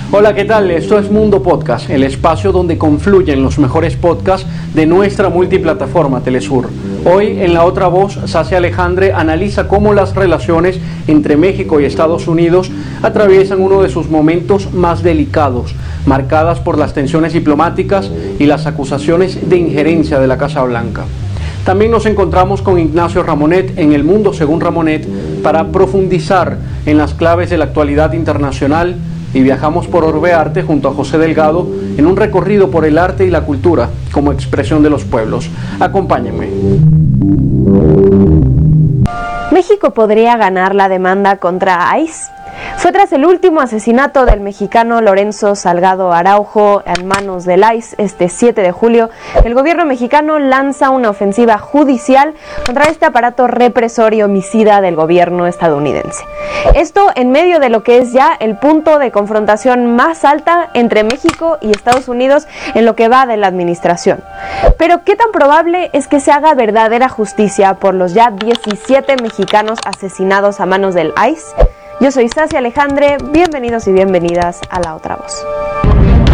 Hola, ¿qué tal? Esto es Mundo Podcast, el espacio donde confluyen los mejores podcasts de nuestra multiplataforma Telesur. Hoy, en La Otra Voz, Sacia Alejandre analiza cómo las relaciones entre México y Estados Unidos atraviesan uno de sus momentos más delicados, marcadas por las tensiones diplomáticas y las acusaciones de injerencia de la Casa Blanca. También nos encontramos con Ignacio Ramonet en El Mundo Según Ramonet para profundizar en las claves de la actualidad internacional y viajamos por Orbe Arte junto a José Delgado en un recorrido por el arte y la cultura como expresión de los pueblos. Acompáñenme. ¿México podría ganar la demanda contra ICE? Fue tras el último asesinato del mexicano Lorenzo Salgado Araujo en manos del ICE este 7 de julio que el gobierno mexicano lanza una ofensiva judicial contra este aparato represor y homicida del gobierno estadounidense. Esto en medio de lo que es ya el punto de confrontación más alta entre México y Estados Unidos en lo que va de la administración. Pero ¿qué tan probable es que se haga verdadera justicia por los ya 17 mexicanos asesinados a manos del ICE? Yo soy Sacia Alejandre, bienvenidos y bienvenidas a La Otra Voz.